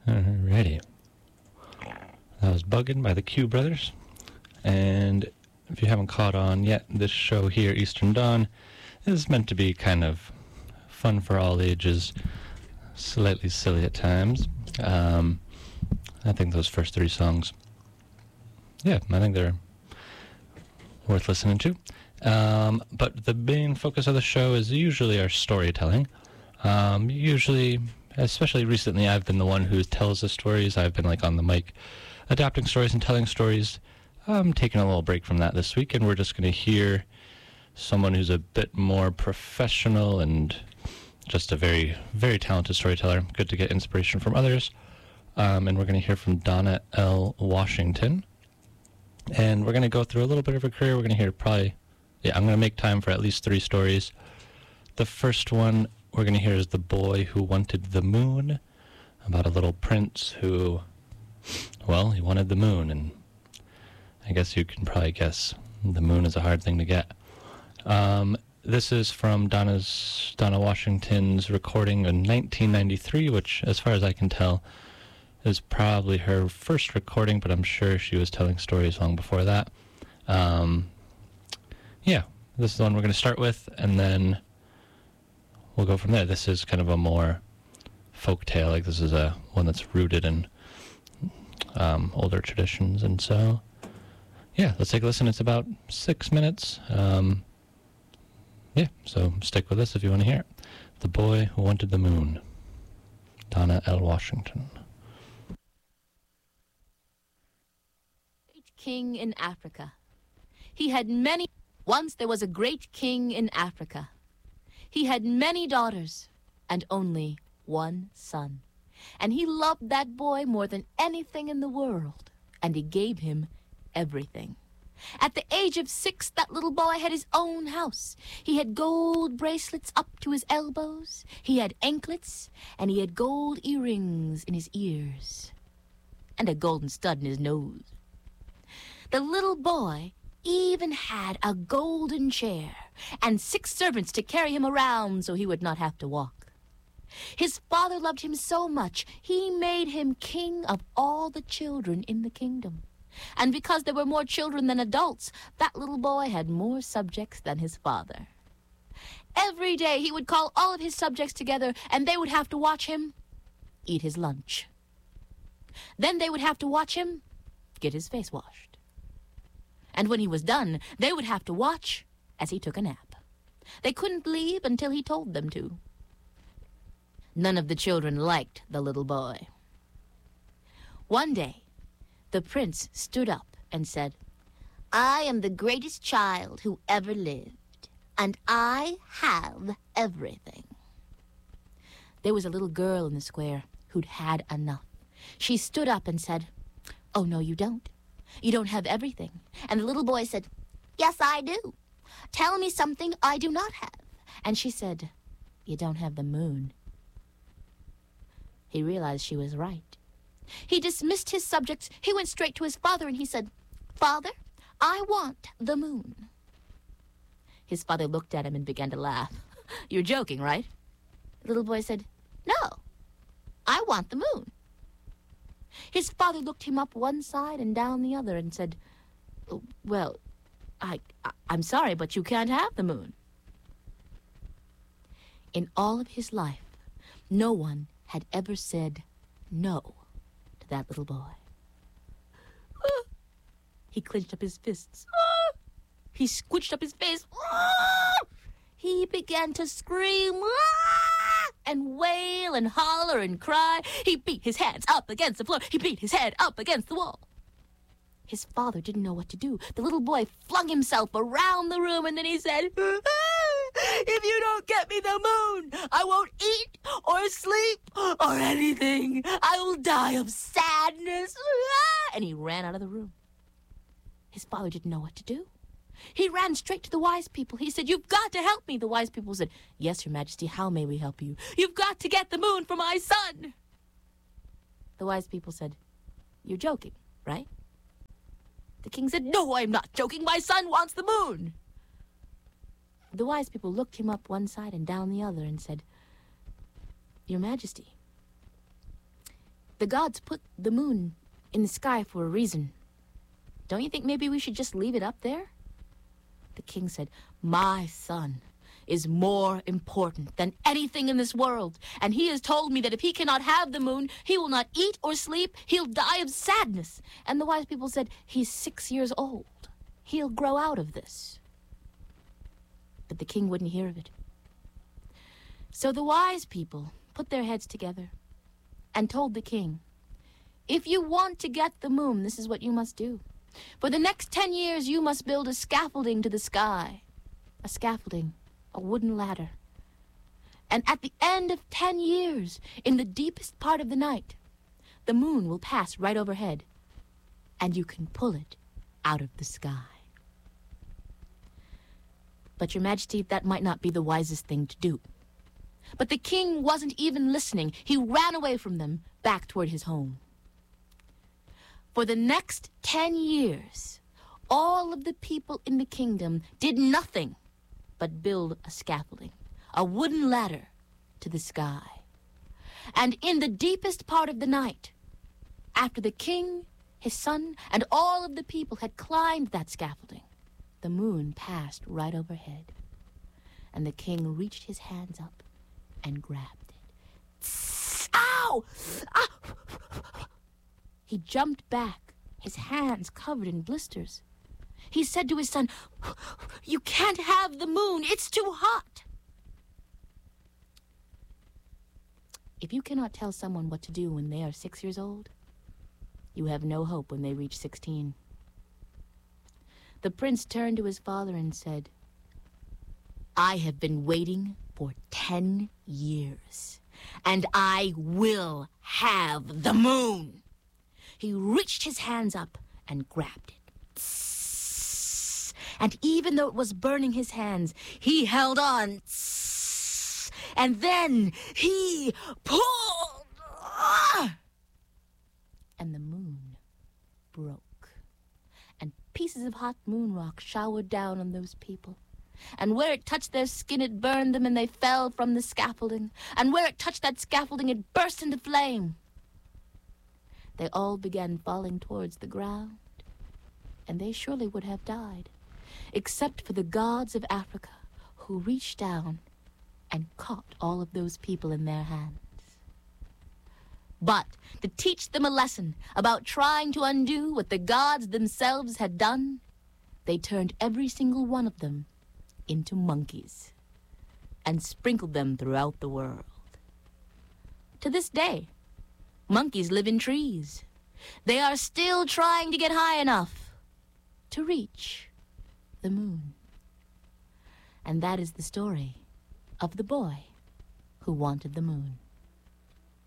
Alrighty. That was Buggin' by the Q Brothers. And if you haven't caught on yet, this show here, Eastern Dawn, is meant to be kind of fun for all ages, slightly silly at times. I think those first three songs, I think they're worth listening to. But the main focus of the show is usually our storytelling. Usually, especially recently, I've been the one who tells the stories. I've been like on the mic adapting stories and telling stories. I'm taking a little break from that this week, and we're just going to hear someone who's a bit more professional and just a very, very talented storyteller. Good to get inspiration from others. And we're going to hear from Donna L. Washington. And we're going to go through a little bit of her career. We're going to hear I'm going to make time for at least 3 stories. The first one we're going to hear is The Boy Who Wanted the Moon, about a little prince who, he wanted the moon, and I guess you can probably guess the moon is a hard thing to get. This is from Donna Washington's recording in 1993, which, as far as I can tell, is probably her first recording, but I'm sure she was telling stories long before that. This is the one we're going to start with, and then we'll go from there. This is kind of a more folk tale. Like, this is one that's rooted in older traditions, and so let's take a listen. It's about 6 minutes. So stick with us if you want to hear it. The Boy Who Wanted the Moon, Donna L. Washington. Great king in Africa. He had many. Once there was a great king in Africa. He had many daughters and only one son. And he loved that boy more than anything in the world, and he gave him everything. At the age of 6, that little boy had his own house. He had gold bracelets up to his elbows. He had anklets, and he had gold earrings in his ears, and a golden stud in his nose. The little boy even had a golden chair and 6 servants to carry him around so he would not have to walk. His father loved him so much, he made him king of all the children in the kingdom. And because there were more children than adults, that little boy had more subjects than his father. Every day he would call all of his subjects together, and they would have to watch him eat his lunch. Then they would have to watch him get his face washed. And when he was done, they would have to watch as he took a nap. They couldn't leave until he told them to. None of the children liked the little boy. One day, the prince stood up and said, "I am the greatest child who ever lived, and I have everything." There was a little girl in the square who'd had enough. She stood up and said, "Oh, no, you don't. You don't have everything." And the little boy said, "Yes, I do. Tell me something I do not have." And she said, "You don't have the moon." He realized she was right. He dismissed his subjects. He went straight to his father and he said, "Father, I want the moon." His father looked at him and began to laugh. "You're joking, right?" The little boy said, "No, I want the moon." His father looked him up one side and down the other and said, "Well, I'm sorry, but you can't have the moon." In all of his life, no one had ever said no to that little boy. He clenched up his fists. He squished up his face. He began to scream and wail and holler and cry. He beat his hands up against the floor. He beat his head up against the wall. His father didn't know what to do. The little boy flung himself around the room, and then he said, "If you don't get me the moon, I won't eat or sleep or anything. I will die of sadness." And he ran out of the room. His father didn't know what to do. He ran straight to the wise people. He said, "You've got to help me." The wise people said, "Yes, Your Majesty, how may we help you?" "You've got to get the moon for my son." The wise people said, "You're joking, right?" The king said, "No, I'm not joking. My son wants the moon." The wise people looked him up one side and down the other and said, "Your Majesty, The gods put the moon in the sky for a reason. Don't you think maybe we should just leave it up there? The king said, "My son is more important than anything in this world, and he has told me that if he cannot have the moon, he will not eat or sleep, he'll die of sadness." And the wise people said, "He's 6 years old. He'll grow out of this." But the king wouldn't hear of it. So the wise people put their heads together and told the king, "If you want to get the moon, this is what you must do. For the next 10 years, you must build a scaffolding to the sky. A scaffolding, a wooden ladder. And at the end of 10 years, in the deepest part of the night, the moon will pass right overhead, and you can pull it out of the sky." But, Your Majesty, that might not be the wisest thing to do. But the king wasn't even listening. He ran away from them, back toward his home. For the next 10 years, all of the people in the kingdom did nothing but build a scaffolding, a wooden ladder to the sky. And in the deepest part of the night, after the king, his son, and all of the people had climbed that scaffolding, the moon passed right overhead. And the king reached his hands up and grabbed it. Tss, ow! Ah! He jumped back, his hands covered in blisters. He said to his son, "You can't have the moon. It's too hot." If you cannot tell someone what to do when they are 6 years old, you have no hope when they reach 16. The prince turned to his father and said, "I have been waiting for 10 years, and I will have the moon." He reached his hands up and grabbed it. Tss. And even though it was burning his hands, he held on. Tss. And then he pulled. And the moon broke. And pieces of hot moon rock showered down on those people. And where it touched their skin, it burned them, and they fell from the scaffolding. And where it touched that scaffolding, it burst into flame. They all began falling towards the ground, and they surely would have died, except for the gods of Africa, who reached down and caught all of those people in their hands. But to teach them a lesson about trying to undo what the gods themselves had done, they turned every single one of them into monkeys and sprinkled them throughout the world. To this day, monkeys live in trees. They are still trying to get high enough to reach the moon. And that is the story of the boy who wanted the moon.